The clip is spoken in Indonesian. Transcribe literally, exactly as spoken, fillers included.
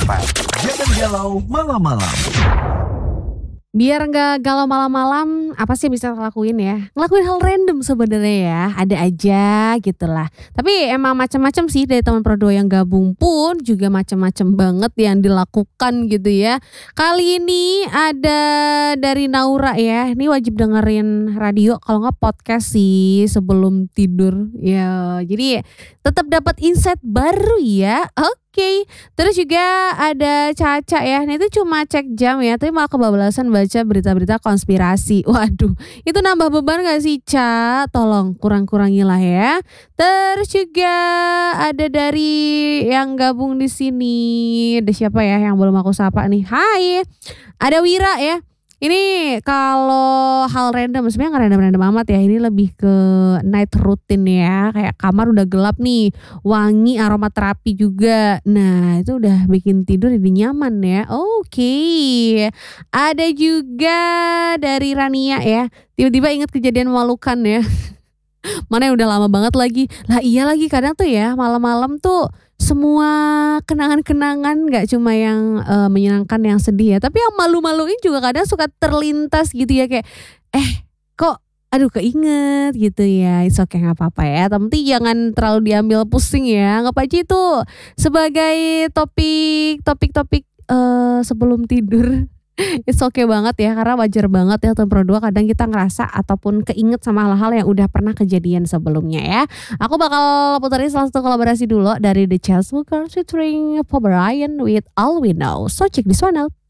delapan. Jangan galau malam-malam. Biar nggak galau malam-malam, apa sih bisa ngelakuin ya? Ngelakuin hal random sebenarnya ya, ada aja gitulah. Tapi emang macam-macam sih dari teman Prodo yang gabung pun juga macam-macam banget yang dilakukan gitu ya. Kali ini ada dari Naura ya, ini wajib dengerin radio kalau nggak podcast sih sebelum tidur ya. Jadi tetap dapat insight baru ya. Oke. Oke, terus juga ada Caca ya. Nah itu cuma cek jam ya, tapi malah kebablasan baca berita-berita konspirasi. Waduh, itu nambah beban gak sih Ca? Tolong kurang-kurangilah ya. Terus juga ada dari yang gabung di sini. Ada siapa ya yang belum aku sapa nih? Hai, ada Wira ya. Ini kalau hal random sebenarnya nggak random-random amat ya. Ini lebih ke night routine ya. Kayak kamar udah gelap nih, wangi aromaterapi juga. Nah itu udah bikin tidur jadi nyaman ya. Oke, ada juga dari Rania ya. Tiba-tiba ingat kejadian memalukan ya. Mana yang udah lama banget lagi. Lah iya lagi kadang tuh ya malam-malam tuh semua kenangan-kenangan gak cuma yang uh, menyenangkan yang sedih ya, tapi yang malu-maluin juga kadang suka terlintas gitu ya, kayak eh kok aduh keinget gitu ya. It's okay, gak apa-apa ya, tapi jangan terlalu diambil pusing ya. Anggap aja itu sebagai topik topik-topik uh, sebelum tidur. It's okay banget ya, karena wajar banget ya teman Pro dua kadang kita ngerasa ataupun keinget sama hal-hal yang udah pernah kejadian sebelumnya ya. Aku bakal puterin salah satu kolaborasi dulu dari The Chainsmokers featuring Paul Bryan with All We Know. So check this one out.